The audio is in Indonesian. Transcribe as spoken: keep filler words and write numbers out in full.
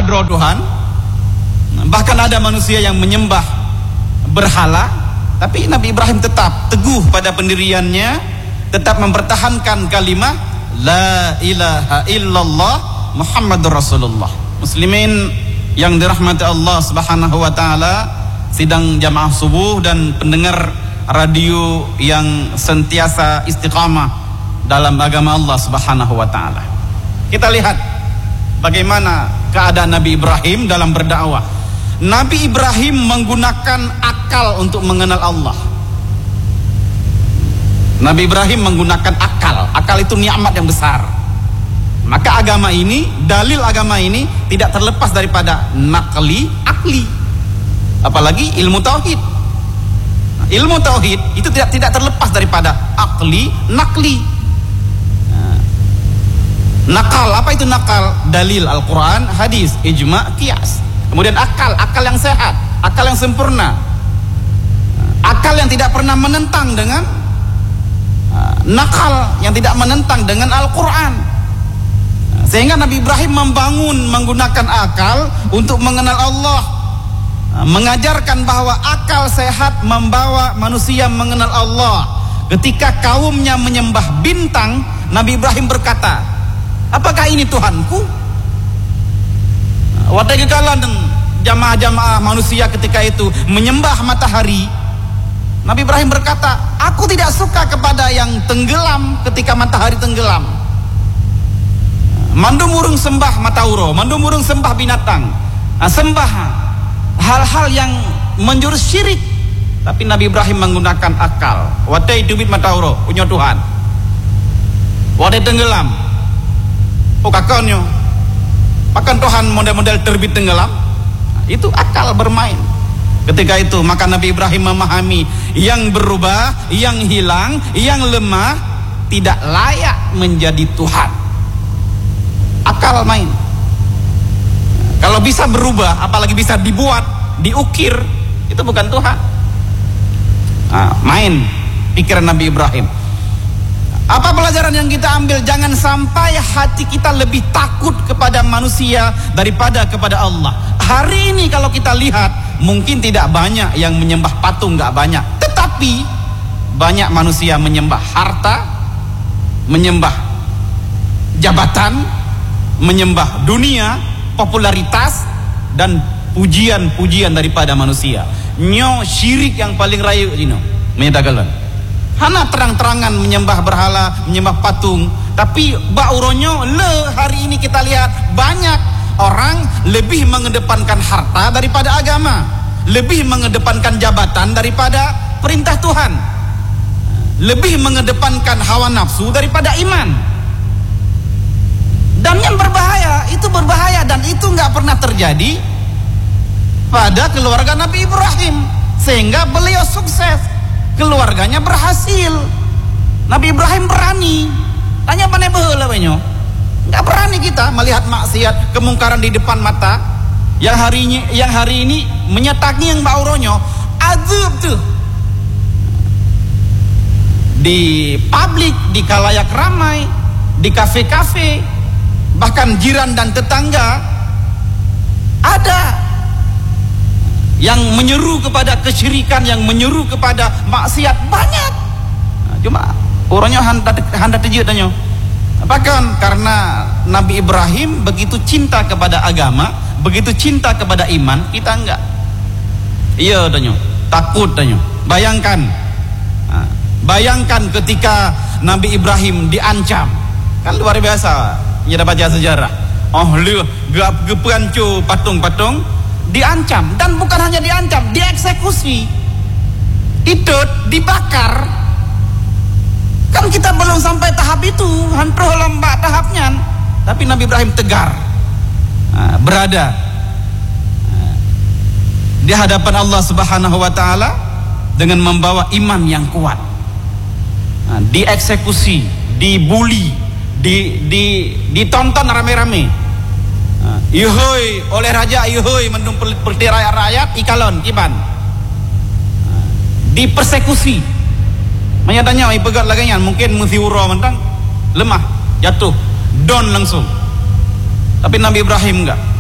hadroh Tuhan. Bahkan ada manusia yang menyembah berhala, tapi Nabi Ibrahim tetap teguh pada pendiriannya, tetap mempertahankan kalimat la ilaha illallah Muhammadur Rasulullah. Muslimin yang dirahmati Allah Subhanahu wa taala, sidang jamaah subuh dan pendengar radio yang sentiasa istiqamah dalam agama Allah Subhanahu wa taala. Kita lihat bagaimana keadaan Nabi Ibrahim dalam berdakwah. Nabi Ibrahim menggunakan akal untuk mengenal Allah. Nabi Ibrahim menggunakan akal. Akal itu nikmat yang besar. Maka agama ini, dalil agama ini tidak terlepas daripada nakli, akli. Apalagi ilmu tauhid. Nah, ilmu tauhid itu tidak tidak terlepas daripada akli, nakli. Nah, nakal, apa itu nakal? Dalil Al-Quran, hadis, ijma, qiyas. Kemudian akal, akal yang sehat, akal yang sempurna, akal yang tidak pernah menentang dengan uh, nakal, yang tidak menentang dengan Al-Quran. Sehingga Nabi Ibrahim membangun menggunakan akal untuk mengenal Allah, uh, mengajarkan bahwa akal sehat membawa manusia mengenal Allah. Ketika kaumnya menyembah bintang, Nabi Ibrahim berkata, apakah ini Tuhanku? Waktu kala jamaah-jamaah manusia ketika itu menyembah matahari, Nabi Ibrahim berkata, aku tidak suka kepada yang tenggelam ketika matahari tenggelam. Mandumurung sembah matauro, mandumurung sembah binatang, nah, sembah hal-hal yang menjurus syirik. Tapi Nabi Ibrahim menggunakan akal. Waktu dubit matauro punya Tuhan. Waktu tenggelam, oh kakonyo. Bahkan Tuhan model-model terbit tenggelam, itu akal bermain. Ketika itu maka Nabi Ibrahim memahami yang berubah, yang hilang, yang lemah tidak layak menjadi Tuhan. Akal main. Kalau bisa berubah, apalagi bisa dibuat, diukir, itu bukan Tuhan. Nah, main pikiran Nabi Ibrahim. Apa pelajaran yang kita ambil? Jangan sampai hati kita lebih takut kepada manusia daripada kepada Allah. Hari ini kalau kita lihat, mungkin tidak banyak yang menyembah patung, nggak banyak. Tetapi banyak manusia menyembah harta, menyembah jabatan, menyembah dunia, popularitas, dan pujian-pujian daripada manusia. Nyo syirik yang paling rayu ini, menyatakan. Hana terang-terangan menyembah berhala, menyembah patung. Tapi bauronyo le hari ini kita lihat banyak orang lebih mengedepankan harta daripada agama, lebih mengedepankan jabatan daripada perintah Tuhan, lebih mengedepankan hawa nafsu daripada iman. Dan yang berbahaya, itu berbahaya dan itu nggak pernah terjadi pada keluarga Nabi Ibrahim, sehingga beliau sukses. Keluarganya berhasil. Nabi Ibrahim berani. Tanya mana baheula banyo? Enggak berani kita melihat maksiat, kemungkaran di depan mata. Yang hari ini, yang hari ini menyetaki yang bauronyo, azab tuh. Di publik, di kalayak ramai, di kafe-kafe, bahkan jiran dan tetangga ada yang menyeru kepada kesyirikan, yang menyeru kepada maksiat banyak. Nah, cuma orangnya hendak hendak tejut tanya. Bahkan karena Nabi Ibrahim begitu cinta kepada agama, begitu cinta kepada iman, kita enggak. Iya tanya, takut tanya. Bayangkan, nah, bayangkan ketika Nabi Ibrahim diancam, kan luar biasa. Kita baca sejarah. Oh lu gap gepancu patung-patung. Diancam, dan bukan hanya diancam, dieksekusi, itu dibakar. Kan kita belum sampai tahap itu, hampir lomba tahapnya. Tapi Nabi Ibrahim tegar, nah, berada nah, di hadapan Allah Subhanahu wa taala dengan membawa iman yang kuat. Nah, dieksekusi, dibully, di, di, ditonton rame-rame. Yuhoi oleh raja, yuhoi mendung perti rakyat-rakyat ikalon kiban, dipersekusi. Menyatanya ipegat lagi mungkin musiuro mentang lemah jatuh don langsung. Tapi Nabi Ibrahim enggak.